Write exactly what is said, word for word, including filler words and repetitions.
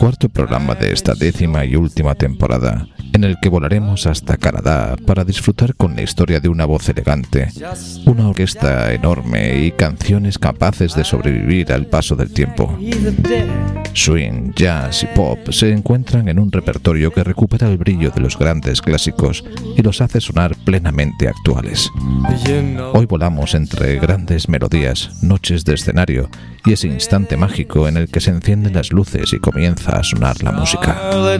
cuarto programa de esta décima y última temporada, en el que volaremos hasta Canadá para disfrutar con la historia de una voz elegante, una orquesta enorme y canciones capaces de sobrevivir al paso del tiempo. Swing, jazz y pop se encuentran en un repertorio que recupera el brillo de los grandes clásicos y los hace sonar plenamente actuales. Hoy volamos entre grandes melodías, noches de escenario y ese instante mágico en el que se encienden las luces y comienza a sonar la música.